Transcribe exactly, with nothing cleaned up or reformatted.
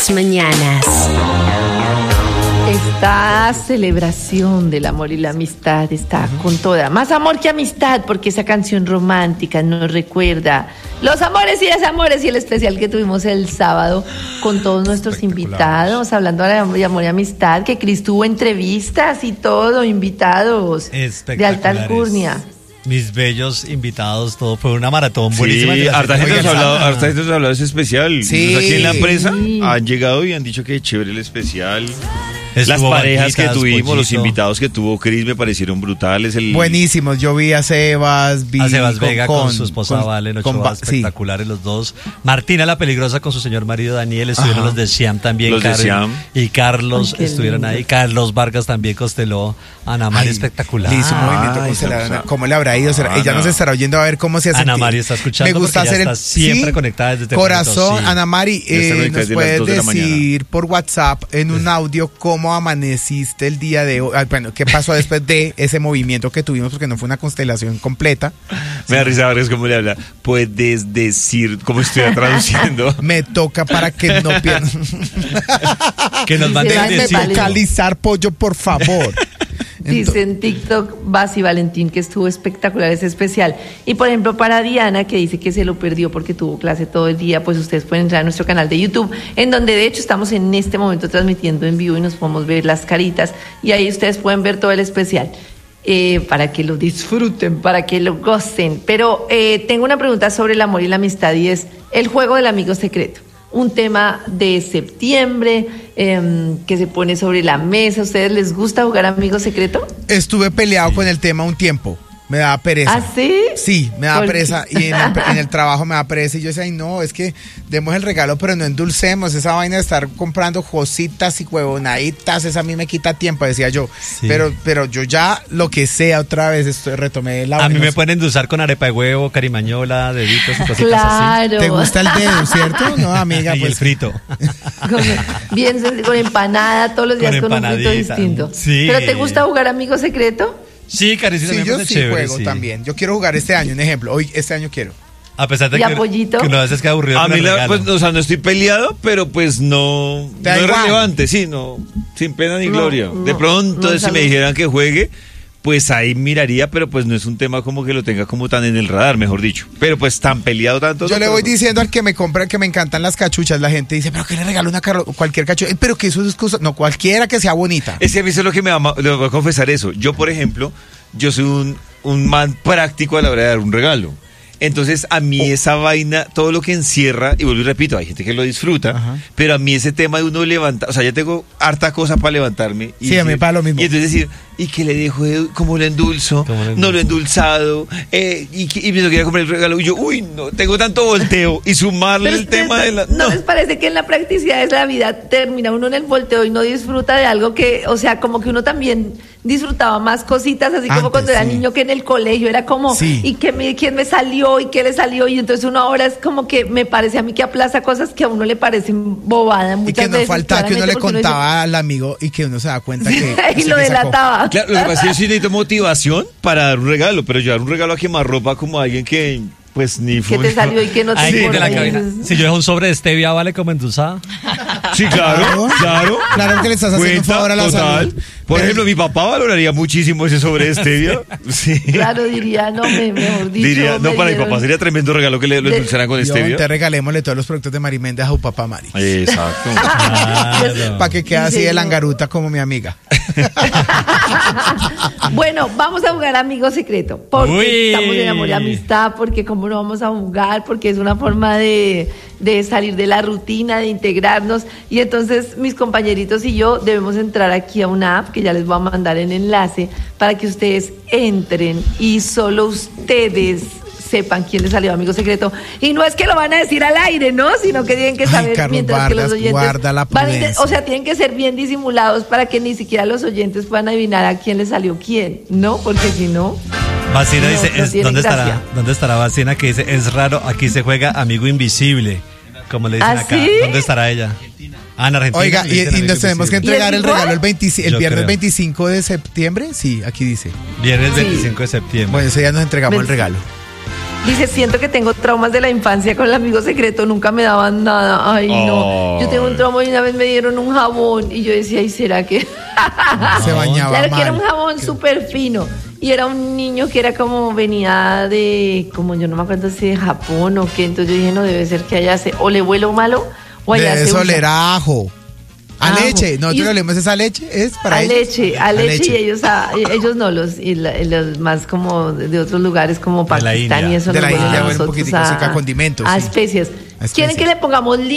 las mañanas. Esta celebración del amor y la amistad está con toda. Más amor que amistad, porque esa canción romántica nos recuerda los amores y desamores y el especial que tuvimos el sábado con todos nuestros invitados, hablando de amor y amistad, que Cris tuvo entrevistas y todo, invitados de alta alcurnia. Mis bellos invitados, todo fue una maratón buenísima. Sí, harta gente nos ha hablado, harta gente nos ha hablado de ese especial. Sí. Incluso aquí en la empresa Sí. han llegado y han dicho que chévere el especial. Las Estuvo parejas que Barquitas, tuvimos, Pollito. los invitados que tuvo Cris me parecieron brutales. El... Buenísimos, yo vi a Sebas, vi A Sebas con, Vega con, con su esposa con- Valen con Ochoa, Va- sí. espectaculares los dos. Martina la Peligrosa con su señor marido Daniel, estuvieron Ajá. los de Siam también, Los de Karen Siam. y Carlos Ay, qué estuvieron lindo. ahí. Carlos Vargas también costeló, Ana María Ay, espectacular. le hizo un movimiento Ay, constelar. esa cosa. ¿Cómo le habrá ido? ¿Será- Ah, Ella no. nos estará oyendo a ver cómo se hace. Ana María está escuchando Me gusta porque hacer ella el está siempre sí, conectada desde corazón. tempranito, sí. Ana Mari, Ya está eh, conectada nos desde las puedes dos de la mañana. decir por WhatsApp en un audio cómo amaneciste el día de hoy. Ah, bueno, ¿qué pasó después de ese movimiento que tuvimos? Porque no fue una constelación completa. Me da risa Vargas cómo le habla. Puedes decir, como estoy traduciendo. Me toca para que no pierdan. Que nos Sí, manden se va el a Déjenme Vale. vocalizar, pollo, por favor. Dice en TikTok Basi Valentín que estuvo espectacular ese especial. Y por ejemplo para Diana, que dice que se lo perdió porque tuvo clase todo el día, pues ustedes pueden entrar a nuestro canal de YouTube, en donde de hecho estamos en este momento transmitiendo en vivo y nos podemos ver las caritas y ahí ustedes pueden ver todo el especial. Eh, para que lo disfruten, para que lo gocen. Pero eh, tengo una pregunta sobre el amor y la amistad y es el juego del amigo secreto. Un tema de septiembre eh, que se pone sobre la mesa. ¿A ustedes les gusta jugar amigo secreto? Estuve peleado con el tema un tiempo. Me daba pereza. ¿Ah, sí? Sí, me daba ¿Por qué? pereza. Y en el, en el trabajo me daba pereza. Y yo decía, ay, no, es que demos el regalo, pero no endulcemos. Esa vaina de estar comprando cositas y huevonaditas, esa a mí me quita tiempo, decía yo. Sí. Pero, pero yo ya lo que sea otra vez estoy, retomé la A mí vaina. me pueden endulzar con arepa de huevo, carimañola, deditos y cositas así. Claro. ¿Te gusta el dedo, cierto? No, amiga, Y pues. el frito. Con, bien, con empanada todos los días Con con, un frito empanadita. distinto. Sí. ¿Pero te gusta jugar amigo secreto? Sí, Carecita, Sí, me yo parece sí chévere, juego sí. también. Yo quiero jugar este año, un ejemplo. Hoy, este año quiero. A pesar de ¿Y a que, Pollito? que uno a veces queda aburrido A con mí, el la, regalo. pues, o sea, no estoy peleado, pero pues no, Te no da es igual. relevante, sí, no, sin pena ni No, gloria. no, de pronto, no es si me algo- dijeran que juegue, pues ahí miraría, pero pues no es un tema como que lo tenga como tan en el radar, mejor dicho. Pero pues tan peleado tanto. Yo no, le pero voy no. diciendo al que me compra que me encantan las cachuchas. La gente dice, pero que le regalo una carro cualquier cachucha. Eh, Pero que eso es cosa. No, cualquiera que sea bonita. Es que a mí eso es lo que me va, a- le voy a confesar eso. Yo, por ejemplo, yo soy un, un man práctico a la hora de dar un regalo. Entonces, a mí Oh. esa vaina, todo lo que encierra, y vuelvo y repito, hay gente que lo disfruta, Ajá. pero a mí ese tema de uno levantar, o sea, ya tengo harta cosa para levantarme. Y Sí, a mí decir- pasa lo mismo. Y entonces decir, ¿y qué le dejo? de- ¿Cómo lo endulzo? ¿Cómo lo endulzo? No lo he endulzado. Eh, y, que- y me lo quería comprar el regalo. Y yo, uy, no, tengo tanto volteo. Y sumarle Pero el ustedes tema de la... ¿no les parece que en la practicidad de la vida termina uno en el volteo y no disfruta de algo que, o sea, como que uno también disfrutaba más cositas, así como Antes, cuando era sí. niño que en el colegio era como, Sí. y que me, quién me salió y qué le salió, y entonces uno ahora es como que me parece a mí que aplaza cosas que a uno le parecen bobadas Y muchas que no veces. faltaba que uno le claramente, porque contaba al amigo y que uno se da cuenta que. dice- y se lo le sacó. delataba. Claro, lo que pasa es que yo sí necesito motivación para dar un regalo, pero yo dar un regalo a quemarropa como a alguien que, pues, ni ¿Qué fue. te salió y qué no te Ay, de importa? la Y cabina. dices, Si yo dejo un sobre de stevia, ¿vale como endulzada? Sí, claro, claro. Claro que le estás haciendo un Cuenta, favor a la total. salud. Por Pero- ejemplo, mi papá valoraría muchísimo ese sobre de stevia. Sí. Claro, diría, no, me, mejor dicho. Diría, no, me para mi dieron- papá sería tremendo regalo que le lo de- endulzaran con Yo, stevia. te regalémosle todos los productos de Mari Méndez a su papá Mari. Exacto. Claro. Para que quede Sí, así de señor. langaruta como mi amiga. Bueno, vamos a jugar amigo secreto, porque Uy. estamos en amor y amistad, porque cómo no vamos a jugar, porque es una forma de, de salir de la rutina, de integrarnos, y entonces mis compañeritos y yo debemos entrar aquí a una app que ya les voy a mandar el enlace para que ustedes entren y solo ustedes sepan quién les salió amigo secreto. Y no es que lo van a decir al aire, ¿no? Sino que tienen que Ay, saber Carlos mientras que los Vargas, oyentes guarda la van a inte- prudencia. o sea, tienen que ser bien disimulados para que ni siquiera los oyentes puedan adivinar a quién le salió quién, ¿no? Porque si no, Bacina No, dice, no es- tiene ¿dónde gracia. estará? ¿Dónde estará Bacina? Que dice, es raro, aquí se juega amigo invisible. Como le dicen ¿Ah, acá. sí? ¿Dónde estará ella? Ah, en Argentina. Oiga, le y, dicen y amigo nos tenemos que invisible. entregar ¿Y es el igual? regalo el, veinticinco el Yo viernes creo. veinticinco de septiembre. Sí, aquí dice. Viernes Sí. veinticinco de septiembre. Bueno, ese día nos entregamos el Ven- regalo. Dice, siento que tengo traumas de la infancia con el amigo secreto, nunca me daban nada. Ay, no. Yo tengo un trauma y una vez me dieron un jabón y yo decía, ¿y será que...? Se bañaba Claro mal. que era un jabón súper fino. Y era un niño que era como, venía de, como yo no me acuerdo si de Japón o qué. Entonces yo dije, no, debe ser que allá se, o le huelo malo o allá De se eso usa. le era ajo. A Ajo. leche. Nosotros Y- le leemos esa leche. Es para a ellos? leche, a leche, y ellos, a- ellos no, los, y la- y los más como de otros lugares como De la Pakistán India. y eso De nos la huelen India, a bueno, un nosotros poquitico, sí, a, a condimentos, a sí. especias. A especias. ¿Quieren que le pongamos